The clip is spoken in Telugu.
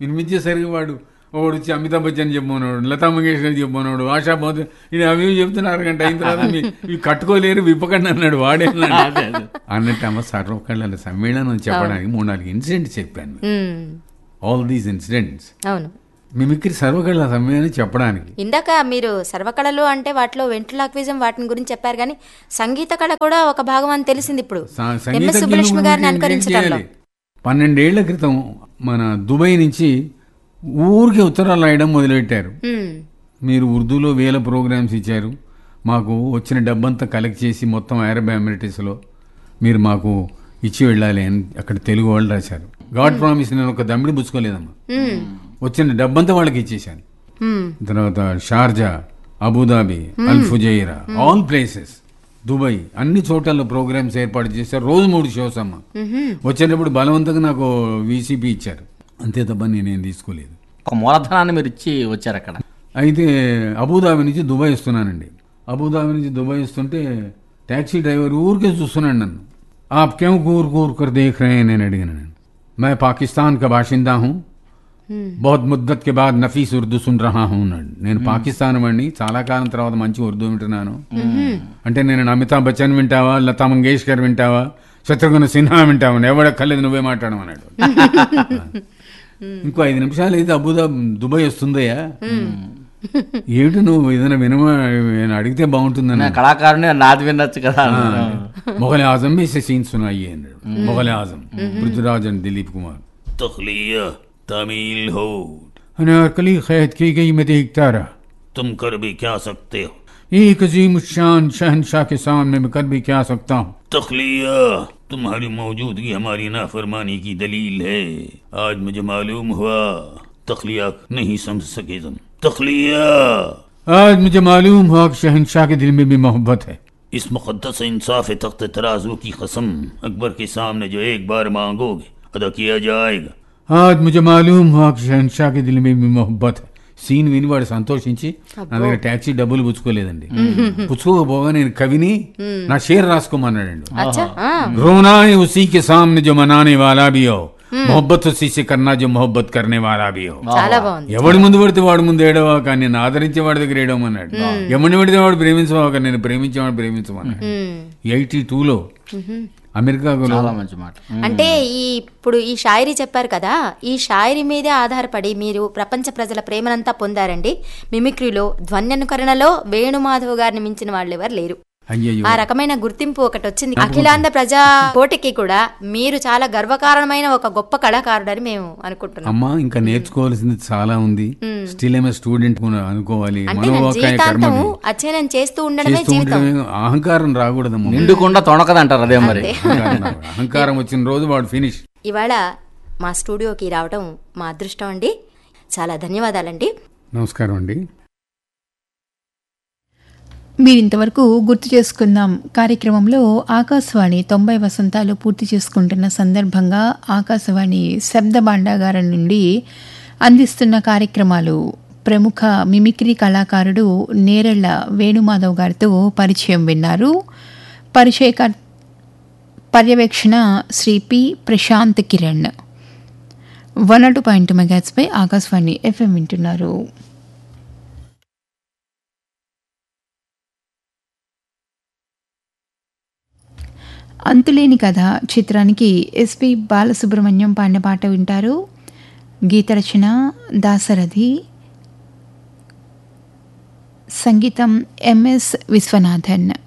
వినిపించేసరికి వాడు వచ్చి అమితాబ్ బచ్చన్ చెప్పమన్నాడు, లతా మంగేష్కర్ చెప్పమన్నాడు, ఆశా బాధ ఇది అవి చెప్తున్నారు గంట అయిన తర్వాత ఇవి కట్టుకోలేరు విప్పకండి అన్నాడు వాడే అన్నట్టు. అమ్మ సర్వకళల సమ్మేళనం చెప్పడానికి 3-4 ఇన్సిడెంట్స్ చెప్పాను. ఆల్ దీస్ ఇన్సిడెంట్స్ మిమిక్రీ సర్వకళల సమ్మేళనం చెప్పడానికి. ఇందాక మీరు సర్వకళలు అంటే వాటిలో వెంట్రులాక్విజం వాటిని గురించి చెప్పారు, కానీ సంగీత కళ కూడా ఒక భాగం అని తెలిసింది ఇప్పుడు. సుబ్బలక్ష్మి గారిని అనుకరించడంలో 12 ఏళ్ల క్రితం మన దుబాయ్ నుంచి ఊరికి ఉత్తరాలు రాయడం మొదలుపెట్టారు. మీరు ఉర్దూలో 1000 ప్రోగ్రామ్స్ ఇచ్చారు, మాకు వచ్చిన డబ్బంతా కలెక్ట్ చేసి మొత్తం అరబ్ ఎమిరేట్స్లో మీరు మాకు ఇచ్చి వెళ్ళాలి అని అక్కడ తెలుగు వాళ్ళు రాశారు. గాడ్ ప్రామిస్ నేను ఒక దమ్మిడి పుచ్చుకోలేదమ్మా, వచ్చిన డబ్బంతా వాళ్ళకి ఇచ్చేసాను. తర్వాత షార్జా, అబుదాబి, అల్ ఫుజైరా, ఆల్ ప్లేసెస్, దుబాయ్ అన్ని చోట్ల ప్రోగ్రామ్స్ ఏర్పాటు చేశారు. రోజు 3 షోస్ అమ్మ. వచ్చేటప్పుడు బలవంతంగా నాకు వీసీపీ ఇచ్చారు, అంతే తప్ప నేనేం తీసుకోలేదు. ఒక మూలధనాన్ని మీరు ఇచ్చి వచ్చారు అక్కడ. అయితే అబుదాబి నుంచి దుబాయ్ వస్తున్నానండి. అబుదాబి నుంచి దుబాయ్ వస్తుంటే ట్యాక్సీ డ్రైవర్ ఊరికే చూస్తున్నాడు నన్ను. ఆప్ క్యూ కూర్ కూర్ కర్ దేఖ్ రహే హై నేను అడిగాను. నేను मै पाकिस्तान का बाशिंदा हूँ, बहुत मुद्दत के बाद नफीस उर्दू सुन रहा हूँ అన్నాడు. నేను పాకిస్తాన్ వాడిని, చాలా కాలం తర్వాత మంచి ఉర్దూ వింటున్నాను. అంటే నేను అమితాబ్ బచ్చన్ వింటావా, లతా మంగేష్కర్ వింటావా, శత్రుఘ్న సిన్హా వింటావా, ఎవడక్కర్లేదు నువ్వే మాట్లాడమన్నాడు. ఇంకో 5 నిమిషాలు అయితే దుబాయ్ వస్తుందయ్యా, ఏమిటి నువ్వు ఏదైనా వినమా అడిగితే బాగుంటుందని. కళాకారుని నాది వినొచ్చు కదా. మొఘల్ ఆజం में से सीन सुनाइए అన్నాడు. మొఘల్ ఆజం పృథ్వీరాజ్ అండ్ దిలీప్ కుమార్. तखलिया तमील हो अनारकली खैद की गई मैं देखता रहा, तुम कर भी क्या सकते हो, एक अजीम शान शहनशाह के सामने मैं कर भी क्या सकता हूँ. तखलिया तुम्हारी मौजूदगी हमारी नाफरमानी की दलील है. आज मुझे मालूम हुआ तखलिया नहीं समझ सके तुम. तखलिया आज मुझे मालूम हुआ कि शहनशाह के दिल में भी मोहब्बत है. इस मुक़द्दस इंसाफ तख्त तराजू की कसम, अकबर के सामने जो एक बार मांगोगे अदा किया जाएगा. आज मुझे मालूम हुआ कि शहनशाह के दिल में भी मोहब्बत है. సీన్ విని వాడు సంతోషించి నా దగ్గర ట్యాక్సీ డబ్బులు పుచ్చుకోలేదండి. పుచ్చుకోకపోగా నేను కవిని నా షేర్ రాసుకోమన్నాడండి. రోనా ఉసీ కే సామ్నే జో మనానే వాలా భీ హో, మొహబ్బత్ ఉసీ సే కర్నా జో మొహబ్బత్ కర్నే వాలా భీ హో. ఎవడి ముందు పడితే వాడు ముందు ఏడవా, కానీ నేను ఆదరించే వాడి దగ్గర ఏడవమన్నాడు. ఎవరిని పడితే వాడు ప్రేమించవా, కానీ నేను ప్రేమించేవాడు ప్రేమించమన్నాడు. 82లో అమెరికాలో. అంటే ఇప్పుడు ఈ షాయరీ చెప్పారు కదా, ఈ షాయరీ మీదే ఆధారపడి మీరు ప్రపంచ ప్రజల ప్రేమనంతా పొందారండి. మిమిక్రీలో, ధ్వన్యనుకరణలో వేణుమాధవ్ గారిని మించిన వాళ్ళు ఎవరు లేరు. ఆ రకమైన గుర్తింపు ఒకటి వచ్చింది. అఖిలాంధ్ర ప్రజా కోటికి కూడా మీరు చాలా గర్వకారణమైన ఒక గొప్ప కళాకారుడని మేము అనుకుంటున్నాం. అమ్మా ఇంకా నేర్చుకోవాల్సింది చాలా ఉంది. స్టిల్ ఏమే స్టూడెంట్ అనుకోవాలి. జీవితాంతం అధ్యయనం చేస్తూ ఉండడమే జీవితం. అహంకారం రాకూడదమ్మా, నిండుకుండా తొణకదంటారు. అదే మరి అహంకారం వచ్చిన రోజు వాడు ఫినిష్. ఇవాళ మా స్టూడియోకి రావడం మా అదృష్టం అండి. చాలా ధన్యవాదాలండి. నమస్కారం అండి. మీరింతవరకు గుర్తు చేసుకుందాం కార్యక్రమంలో ఆకాశవాణి 90 వసంతాలు పూర్తి చేసుకుంటున్న సందర్భంగా ఆకాశవాణి శబ్ద భాండాగారం నుండి అందిస్తున్న కార్యక్రమాలు, ప్రముఖ మిమిక్రీ కళాకారుడు నేరెళ్ల వేణుమాధవ్ గారితో పరిచయం విన్నారు. పర్యవేక్షణ శ్రీ పి ప్రశాంత్ కిరణ్. 102.2 మెగాహెర్ట్జ్పై ఆకాశవాణి FM వింటున్నారు. అంతులేని కథ చిత్రానికి ఎస్పి బాలసుబ్రహ్మణ్యం పాడిన పాట వింటారు. గీతరచన దాశరథి, సంగీతం MS విశ్వనాథన్.